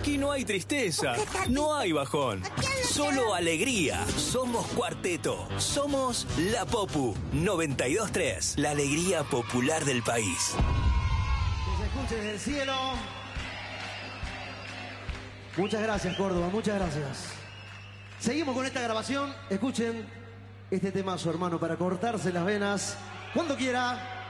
Aquí no hay tristeza, no hay bajón, solo alegría. Somos Cuarteto, somos La Popu 92.3, la alegría popular del país. Que se escuche desde el cielo. Muchas gracias, Córdoba, muchas gracias. Seguimos con esta grabación. Escuchen este temazo, hermano, para cortarse las venas cuando quiera.